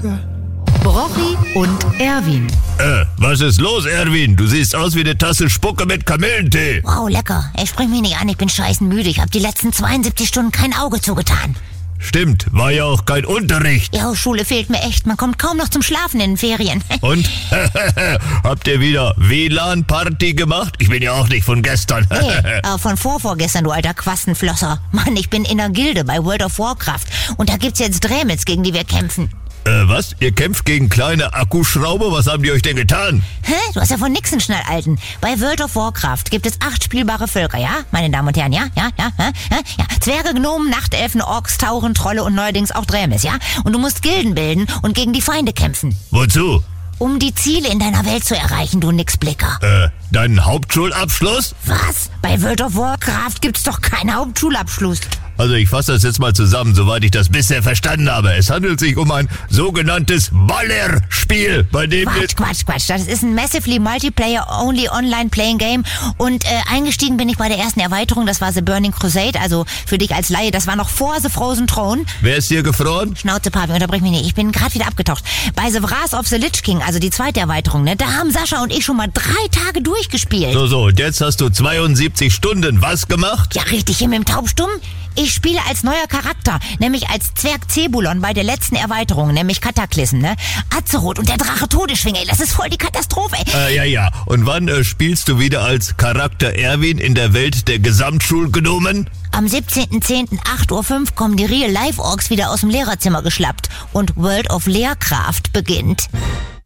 Brochi und Erwin. Was ist los, Erwin? Du siehst aus wie eine Tasse Spucke mit Kamillentee. Wow, lecker. Ey, sprich mich nicht an, ich bin scheißenmüde. Ich habe die letzten 72 Stunden kein Auge zugetan. Stimmt, war ja auch kein Unterricht. Ja, Schule fehlt mir echt. Man kommt kaum noch zum Schlafen in den Ferien. Und? Habt ihr wieder WLAN-Party gemacht? Ich bin ja auch nicht von gestern. Nee, aber von vorgestern, du alter Quastenflosser. Mann, ich bin in der Gilde bei World of Warcraft. Und da gibt's jetzt Drämels, gegen die wir kämpfen. Was? Ihr kämpft gegen kleine Akkuschrauber? Was haben die euch denn getan? Hä? Du hast ja von nix einen Schnallalten. Bei World of Warcraft gibt es 8 spielbare Völker, ja? Meine Damen und Herren, ja? Ja. Zwerge, Gnomen, Nachtelfen, Orks, Tauren, Trolle und neuerdings auch Drämes, ja? Und du musst Gilden bilden und gegen die Feinde kämpfen. Wozu? Um die Ziele in deiner Welt zu erreichen, du Nixblicker. Deinen Hauptschulabschluss? Was? Bei World of Warcraft gibt's doch keinen Hauptschulabschluss. Also ich fasse das jetzt mal zusammen, soweit ich das bisher verstanden habe. Es handelt sich um ein sogenanntes Ballerspiel, bei dem... Quatsch. Das ist ein Massively Multiplayer-Only Online-Playing-Game. Und eingestiegen bin ich bei der ersten Erweiterung, das war The Burning Crusade. Also für dich als Laie, das war noch vor The Frozen Throne. Wer ist hier gefroren? Schnauze, Papi, unterbrich mich nicht. Ich bin gerade wieder abgetaucht. Bei The Wrath of the Lich King, also die zweite Erweiterung, ne, da haben Sascha und ich schon mal 3 Tage durchgespielt. So, und jetzt hast du 72 Stunden was gemacht? Ja, richtig, hier mit dem Taubstumm. Ich spiele als neuer Charakter, nämlich als Zwerg Zebulon bei der letzten Erweiterung, nämlich Kataklysm, ne? Azeroth und der Drache Todesschwinge, ey, das ist voll die Katastrophe, ey. Ja. Und wann spielst du wieder als Charakter Erwin in der Welt der Gesamtschulgnomen? Am 17.10. 8:05 Uhr kommen die Real-Life-Orks wieder aus dem Lehrerzimmer geschlappt und World of Lehrkraft beginnt.